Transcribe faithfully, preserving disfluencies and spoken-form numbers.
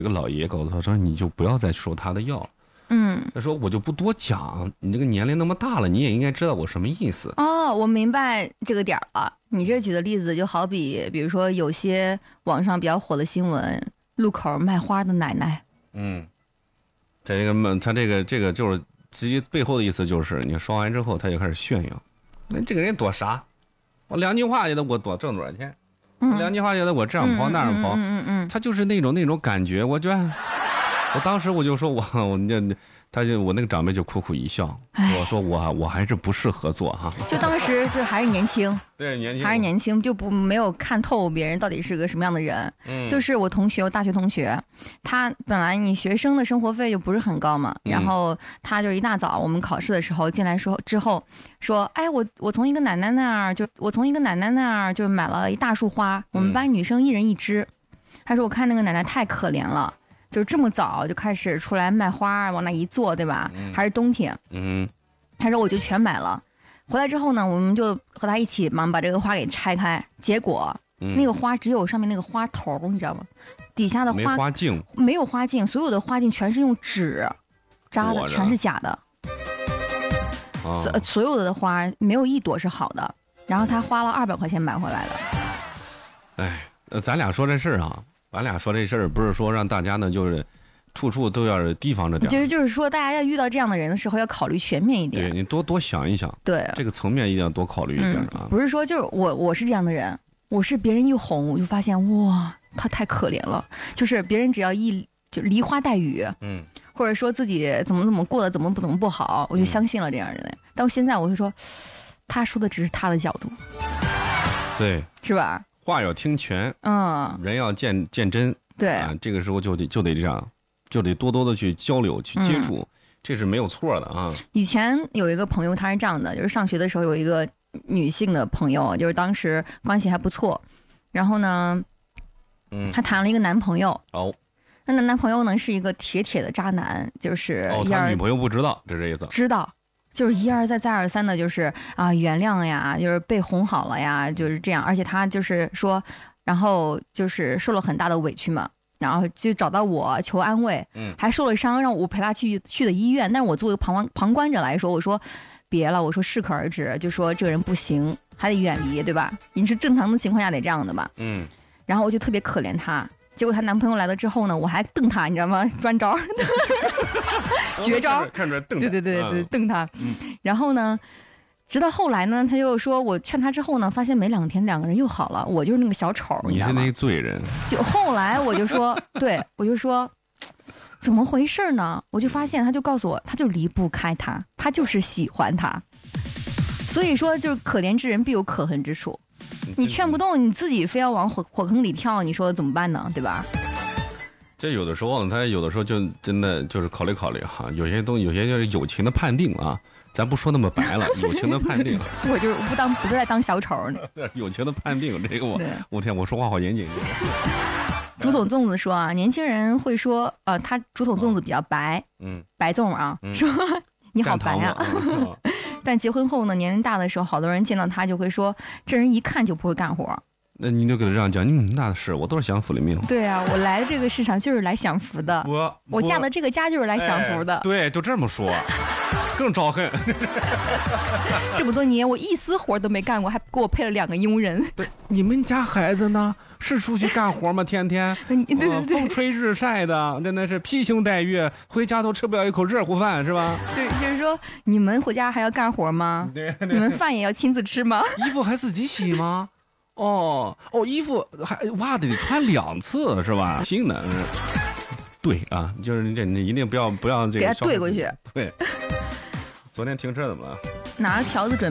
这个老爷告诉他说，你就不要再说他的药。 嗯， 他说我就不多讲，你这个年龄那么大了，你也应该知道我什么意思。 哦，我明白这个点儿了。你这举的例子就好比，比如说有些网上比较火的新闻，路口卖花的奶奶。 嗯，他这个他这个这个就是其实背后的意思就是，你说完之后他就开始炫耀，那这个人多傻，我两句话也得给我多挣多少钱， 嗯， 两句话也得我这样跑那样跑， 嗯嗯嗯， 他就是那种那种感觉，我觉得。我当时我就说我我那他就我那个长辈就苦苦一笑，我说我我还是不适合做哈。 就当时就还是年轻， 对年轻还是年轻，就不没有看透别人到底是个什么样的人。 嗯， 就是我同学，我大学同学，他本来你学生的生活费就不是很高嘛， 嗯、 然后他就一大早我们考试的时候进来说之后说，哎我我从一个奶奶那儿就我从一个奶奶那儿就买了一大束花，我们班女生一人一支。他说我看那个奶奶太可怜了。就这么早就开始出来卖花，往那一坐，对吧？嗯、还是冬天。 嗯， 他说我就全买了。回来之后呢，我们就和他一起忙把这个花给拆开。结果、嗯、那个花只有上面那个花头，你知道吗？底下的花没花茎， 没有花茎，所有的花茎全是用纸扎的，全是假的。 哦、 所所有的花没有一朵是好的。然后他花了二百块钱买回来的。 哎，呃，咱俩说这事儿啊。咱俩说这事儿不是说让大家呢，就是处处都要提防着点。 就是就是说，大家要遇到这样的人的时候，要考虑全面一点。 对你多多想一想， 对这个层面一定要多考虑一点啊。 嗯、不是说就是我我是这样的人，我是别人一哄我就发现哇，他太可怜了。就是别人只要一就梨花带雨， 嗯， 或者说自己怎么怎么过得怎么不怎么不好，我就相信了这样的人。嗯、但现在我会说，他说的只是他的角度， 对， 是吧？ 话要听全， 嗯， 人要见见真， 对啊，这个时候就得就得这样，就得多多的去交流去接触，嗯、这是没有错的啊。 以前有一个朋友，他是这样的，就是上学的时候有一个女性的朋友，就是当时关系还不错，然后呢，嗯，她谈了一个男朋友， 哦， 那男朋友呢是一个铁铁的渣男，就是哦，他女朋友不知道，这是意思， 知道。就是一而再再而三的，就是啊原谅呀，就是被哄好了呀，就是这样。而且他就是说，然后就是受了很大的委屈嘛，然后就找到我求安慰，嗯，还受了伤，让我陪他去去的医院。但是我作为旁旁观者来说，我说别了，我说适可而止，就说这个人不行，还得远离，对吧？你是正常的情况下得这样的吧？嗯。然后我就特别可怜他。结果她男朋友来了之后呢，我还瞪他，你知道吗？专招，绝招， 看出来瞪他， 对对对对，瞪他。嗯，然后呢，直到后来呢，他就说我劝他之后呢，发现没两天两个人又好了。我就是那个小丑， 你是那个罪人。 就后来我就说，对我就说，怎么回事呢？我就发现他就告诉我，他就离不开他，他就是喜欢他。所以说，就是可怜之人必有可恨之处。你劝不动，你自己非要往火火坑里跳，你说怎么办呢？对吧？ 这有的时候，他有的时候就真的就是考虑考虑哈，有些东西，有些就是友情的判定啊，咱不说那么白了，友情的判定。 我就不当不是在当小丑呢。 友情的判定，这个我，我天，我说话好严谨。 竹筒粽子说啊，年轻人会说，呃，他竹筒粽子比较白，嗯，白粽啊，嗯、说你好白啊。但结婚后呢，年龄大的时候，好多人见到他就会说，这人一看就不会干活。 那你就给他这样讲，嗯，那是我都是享福的命。 对啊，我来这个市场就是来享福的， 我我嫁的这个家就是来享福的。 哎、对，就这么说，更招恨。 这么多年我一丝活都没干过，还给我配了两个佣人。 对，你们家孩子呢？是出去干活吗？天天， 对对对， 呃、风吹日晒的，真的是披星戴月，回家都吃不了一口热乎饭，是吧？ 对，就是说你们回家还要干活吗？ 对， 你们饭也要亲自吃吗？ 衣服还自己洗吗？哦哦，衣服还袜子得穿两次是吧？行的，对啊，就是这你一定不要不要这个给他对过去。 对，昨天停车怎么了？ 拿着条子准。